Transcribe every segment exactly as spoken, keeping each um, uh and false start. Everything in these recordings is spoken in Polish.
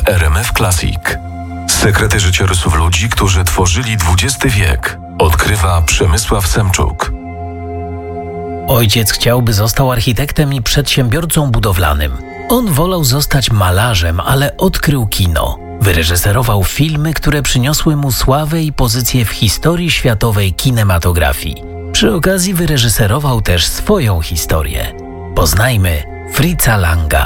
w R M F Classic. Sekrety życiorysów ludzi, którzy tworzyli dwudziesty wiek, odkrywa Przemysław Semczuk. Ojciec chciałby został architektem i przedsiębiorcą budowlanym. On wolał zostać malarzem, ale odkrył kino. Wyreżyserował filmy, które przyniosły mu sławę i pozycję w historii światowej kinematografii. Przy okazji wyreżyserował też swoją historię. Poznajmy Fritza Langa.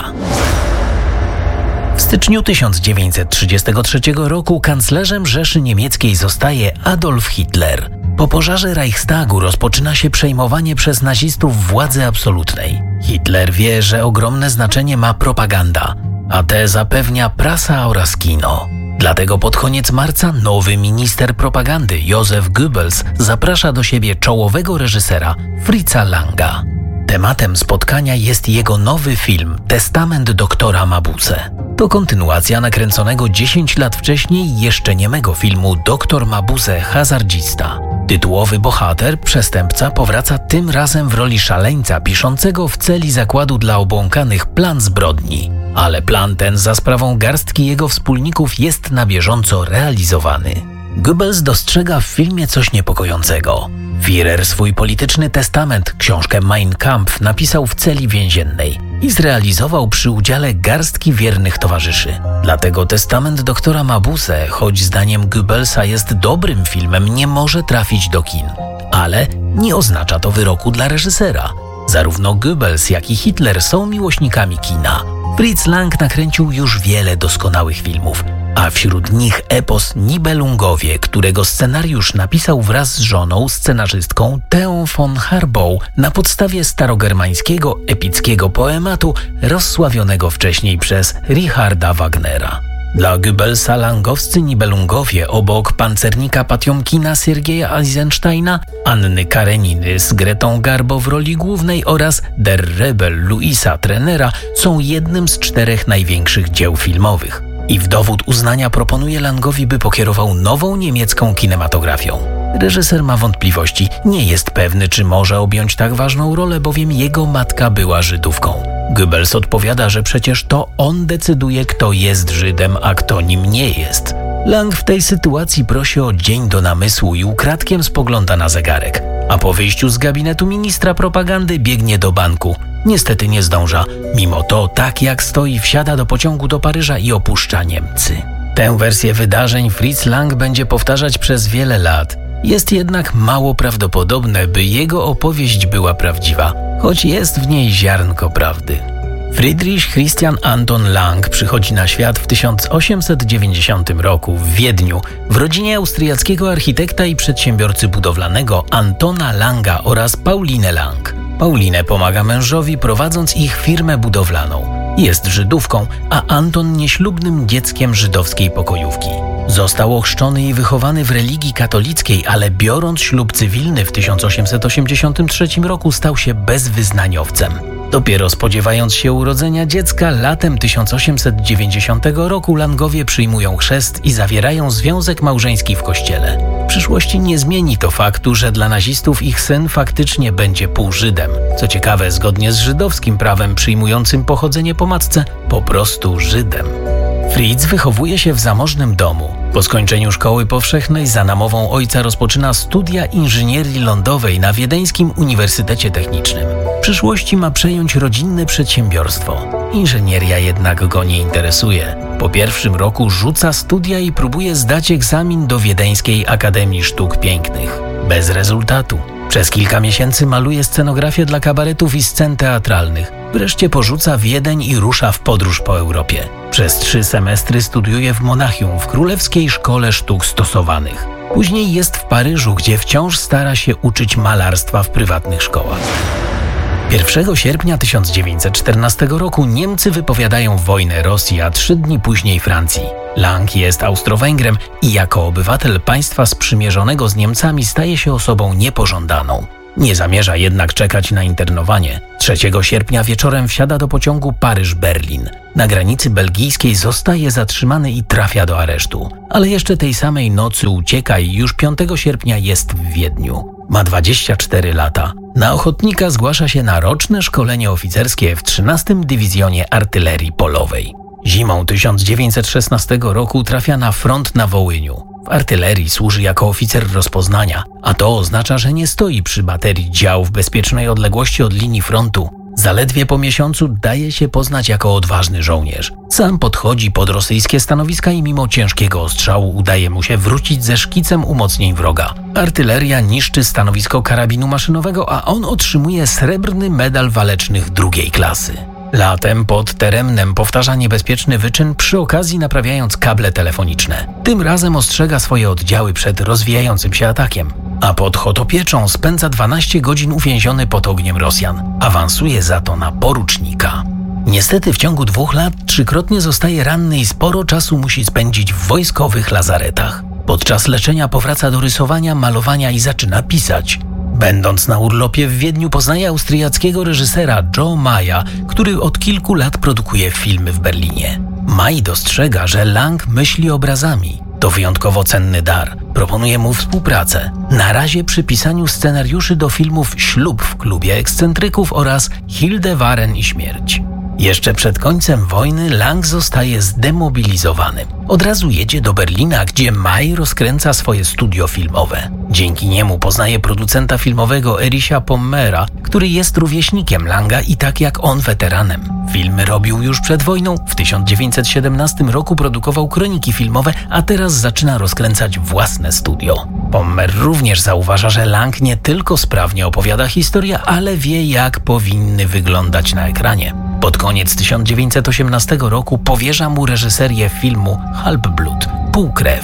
W styczniu tysiąc dziewięćset trzydziestego trzeciego roku kanclerzem Rzeszy Niemieckiej zostaje Adolf Hitler. Po pożarze Reichstagu rozpoczyna się przejmowanie przez nazistów władzy absolutnej. Hitler wie, że ogromne znaczenie ma propaganda, a te zapewnia prasa oraz kino. Dlatego pod koniec marca nowy minister propagandy Josef Goebbels zaprasza do siebie czołowego reżysera Fritza Langa. Tematem spotkania jest jego nowy film Testament doktora Mabuse. To kontynuacja nakręconego dziesięć lat wcześniej jeszcze niemego filmu Doktor Mabuse – hazardzista. Tytułowy bohater, przestępca, powraca tym razem w roli szaleńca piszącego w celi zakładu dla obłąkanych plan zbrodni. Ale plan ten za sprawą garstki jego wspólników jest na bieżąco realizowany. Goebbels dostrzega w filmie coś niepokojącego. Führer swój polityczny testament, książkę Mein Kampf, napisał w celi więziennej i zrealizował przy udziale garstki wiernych towarzyszy. Dlatego testament doktora Mabuse, choć zdaniem Goebbelsa jest dobrym filmem, nie może trafić do kin. Ale nie oznacza to wyroku dla reżysera. Zarówno Goebbels, jak i Hitler są miłośnikami kina. Fritz Lang nakręcił już wiele doskonałych filmów, a wśród nich epos Nibelungowie, którego scenariusz napisał wraz z żoną, scenarzystką Theą von Harbou na podstawie starogermańskiego epickiego poematu rozsławionego wcześniej przez Richarda Wagnera. Dla Goebbelsa langowscy Nibelungowie obok pancernika Patiomkina Siergieja Eisensteina, Anny Kareniny z Gretą Garbo w roli głównej oraz Der Rebel Luisa Trenera są jednym z czterech największych dzieł filmowych. I w dowód uznania proponuje Langowi, by pokierował nową niemiecką kinematografią. Reżyser ma wątpliwości, nie jest pewny, czy może objąć tak ważną rolę, bowiem jego matka była Żydówką. Goebbels odpowiada, że przecież to on decyduje, kto jest Żydem, a kto nim nie jest. Lang w tej sytuacji prosi o dzień do namysłu i ukradkiem spogląda na zegarek, a po wyjściu z gabinetu ministra propagandy biegnie do banku. Niestety nie zdąża. Mimo to, tak jak stoi, wsiada do pociągu do Paryża i opuszcza Niemcy. Tę wersję wydarzeń Fritz Lang będzie powtarzać przez wiele lat. Jest jednak mało prawdopodobne, by jego opowieść była prawdziwa, choć jest w niej ziarnko prawdy. Friedrich Christian Anton Lang przychodzi na świat w tysiąc osiemset dziewięćdziesiątym roku w Wiedniu w rodzinie austriackiego architekta i przedsiębiorcy budowlanego Antona Langa oraz Pauline Lang. Pauline pomaga mężowi, prowadząc ich firmę budowlaną. Jest Żydówką, a Anton nieślubnym dzieckiem żydowskiej pokojówki. Został ochrzczony i wychowany w religii katolickiej, ale biorąc ślub cywilny w tysiąc osiemset osiemdziesiątym trzecim roku stał się bezwyznaniowcem. Dopiero spodziewając się urodzenia dziecka, latem tysiąc osiemset dziewięćdziesiątego roku Langowie przyjmują chrzest i zawierają związek małżeński w kościele. W przyszłości nie zmieni to faktu, że dla nazistów ich syn faktycznie będzie półżydem. Co ciekawe, zgodnie z żydowskim prawem przyjmującym pochodzenie po matce, po prostu Żydem. Fritz wychowuje się w zamożnym domu. Po skończeniu szkoły powszechnej za namową ojca rozpoczyna studia inżynierii lądowej na Wiedeńskim Uniwersytecie Technicznym. W przyszłości ma przejąć rodzinne przedsiębiorstwo. Inżynieria jednak go nie interesuje. Po pierwszym roku rzuca studia i próbuje zdać egzamin do Wiedeńskiej Akademii Sztuk Pięknych. Bez rezultatu. Przez kilka miesięcy maluje scenografię dla kabaretów i scen teatralnych. Wreszcie porzuca Wiedeń i rusza w podróż po Europie. Przez trzy semestry studiuje w Monachium w Królewskiej Szkole Sztuk Stosowanych. Później jest w Paryżu, gdzie wciąż stara się uczyć malarstwa w prywatnych szkołach. pierwszego sierpnia tysiąc dziewięćset czternastego roku Niemcy wypowiadają wojnę Rosji, a trzy dni później Francji. Lang jest Austro-Węgrem i jako obywatel państwa sprzymierzonego z Niemcami staje się osobą niepożądaną. Nie zamierza jednak czekać na internowanie. trzeciego sierpnia wieczorem wsiada do pociągu Paryż-Berlin. Na granicy belgijskiej zostaje zatrzymany i trafia do aresztu. Ale jeszcze tej samej nocy ucieka i już piątego sierpnia jest w Wiedniu. Ma dwadzieścia cztery lata. Na ochotnika zgłasza się na roczne szkolenie oficerskie w trzynastym Dywizjonie Artylerii Polowej. Zimą tysiąc dziewięćset szesnastego roku trafia na front na Wołyniu. W artylerii służy jako oficer rozpoznania, a to oznacza, że nie stoi przy baterii dział w bezpiecznej odległości od linii frontu. Zaledwie po miesiącu daje się poznać jako odważny żołnierz. Sam podchodzi pod rosyjskie stanowiska i mimo ciężkiego ostrzału udaje mu się wrócić ze szkicem umocnień wroga. Artyleria niszczy stanowisko karabinu maszynowego, a on otrzymuje srebrny medal walecznych drugiej klasy. Latem pod Teremnem powtarza niebezpieczny wyczyn, przy okazji naprawiając kable telefoniczne. Tym razem ostrzega swoje oddziały przed rozwijającym się atakiem. A pod Chotopieczą spędza dwanaście godzin uwięziony pod ogniem Rosjan. Awansuje za to na porucznika. Niestety w ciągu dwóch lat trzykrotnie zostaje ranny i sporo czasu musi spędzić w wojskowych lazaretach. Podczas leczenia powraca do rysowania, malowania i zaczyna pisać. Będąc na urlopie w Wiedniu poznaje austriackiego reżysera Joe Maya, który od kilku lat produkuje filmy w Berlinie. May dostrzega, że Lang myśli obrazami. To wyjątkowo cenny dar. Proponuje mu współpracę. Na razie przy pisaniu scenariuszy do filmów Ślub w klubie ekscentryków oraz Hildewaren i śmierć. Jeszcze przed końcem wojny Lang zostaje zdemobilizowany. Od razu jedzie do Berlina, gdzie May rozkręca swoje studio filmowe. Dzięki niemu poznaje producenta filmowego Ericha Pommera, który jest rówieśnikiem Langa i tak jak on weteranem. Filmy robił już przed wojną, w tysiąc dziewięćset siedemnastym roku produkował kroniki filmowe, a teraz zaczyna rozkręcać własne studio. Pommer również zauważa, że Lang nie tylko sprawnie opowiada historię, ale wie, jak powinny wyglądać na ekranie. Pod koniec tysiąc dziewięćset osiemnastego roku powierza mu reżyserię filmu Halbblut – Półkrew.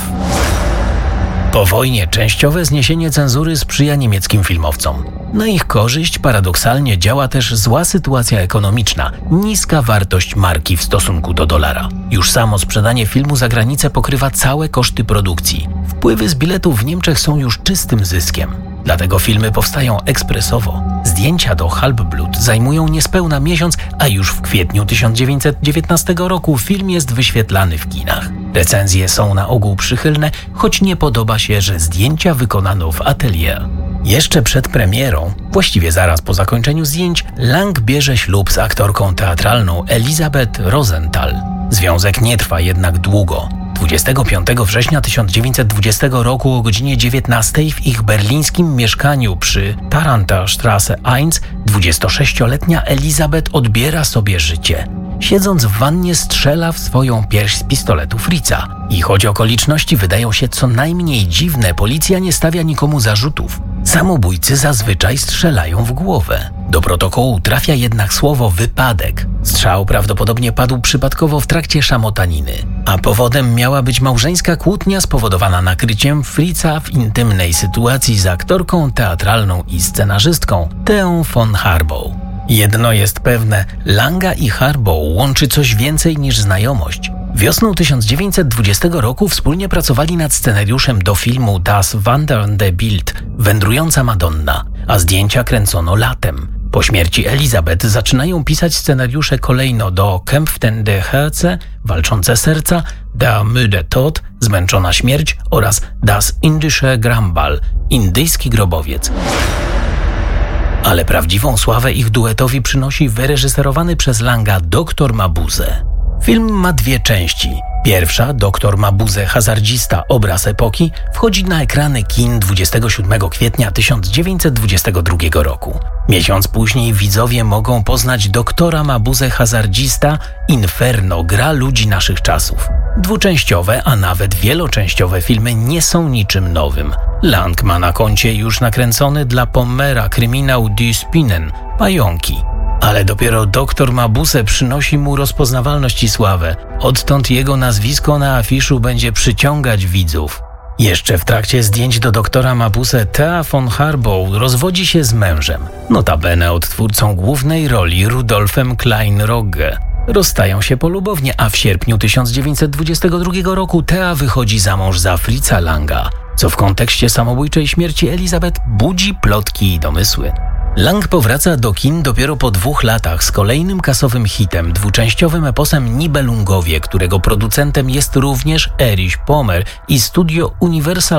Po wojnie częściowe zniesienie cenzury sprzyja niemieckim filmowcom. Na ich korzyść paradoksalnie działa też zła sytuacja ekonomiczna, niska wartość marki w stosunku do dolara. Już samo sprzedanie filmu za granicę pokrywa całe koszty produkcji. Wpływy z biletów w Niemczech są już czystym zyskiem. Dlatego filmy powstają ekspresowo. Zdjęcia do Halbblut zajmują niespełna miesiąc, a już w kwietniu tysiąc dziewięćset dziewiętnastego roku film jest wyświetlany w kinach. Recenzje są na ogół przychylne, choć nie podoba się, że zdjęcia wykonano w atelier. Jeszcze przed premierą, właściwie zaraz po zakończeniu zdjęć, Lang bierze ślub z aktorką teatralną Elisabeth Rosenthal. Związek nie trwa jednak długo. dwudziestego piątego września tysiąc dziewięćset dwudziestego roku o godzinie dziewiętnastej w ich berlińskim mieszkaniu przy Taranter Straße jeden dwudziestosześcioletnia Elisabeth odbiera sobie życie. Siedząc w wannie strzela w swoją pierś z pistoletu Fritza. I choć okoliczności wydają się co najmniej dziwne, policja nie stawia nikomu zarzutów. Samobójcy zazwyczaj strzelają w głowę. Do protokołu trafia jednak słowo wypadek. Strzał prawdopodobnie padł przypadkowo w trakcie szamotaniny. A powodem miała być małżeńska kłótnia spowodowana nakryciem Fritza w intymnej sytuacji z aktorką teatralną i scenarzystką Theą von Harbow. Jedno jest pewne, Langa i Harbow łączy coś więcej niż znajomość. Wiosną tysiąc dziewięćset dwudziestego roku wspólnie pracowali nad scenariuszem do filmu Das wandernde Bild – Wędrująca Madonna, a zdjęcia kręcono latem. Po śmierci Elisabeth zaczynają pisać scenariusze kolejno do Kämpfende Herze – Walczące serca, Der müde Tod – Zmęczona śmierć oraz Das indische Grambal – Indyjski grobowiec. Ale prawdziwą sławę ich duetowi przynosi wyreżyserowany przez Langa Doktor Mabuse. Film ma dwie części. Pierwsza, Doktor Mabuse hazardzista, obraz epoki, wchodzi na ekrany kin dwudziestego siódmego kwietnia tysiąc dziewięćset dwudziestego drugiego roku. Miesiąc później widzowie mogą poznać Doktora Mabuse hazardzista Inferno, gra ludzi naszych czasów. Dwuczęściowe, a nawet wieloczęściowe filmy nie są niczym nowym. Lang ma na koncie już nakręcony dla Pommera kryminał Die Spinnen – Pająki. Ale dopiero Doktor Mabuse przynosi mu rozpoznawalność i sławę. Odtąd jego nazwisko na afiszu będzie przyciągać widzów. Jeszcze w trakcie zdjęć do Doktora Mabuse Thea von Harbow rozwodzi się z mężem, notabene odtwórcą głównej roli Rudolfem Klein-Rogge. Rozstają się polubownie, a w sierpniu tysiąc dziewięćset dwudziestego drugiego roku Thea wychodzi za mąż za Fritza Langa, co w kontekście samobójczej śmierci Elisabeth budzi plotki i domysły. Lang powraca do kin dopiero po dwóch latach z kolejnym kasowym hitem, dwuczęściowym eposem Nibelungowie, którego producentem jest również Erich Pommer i studio Universal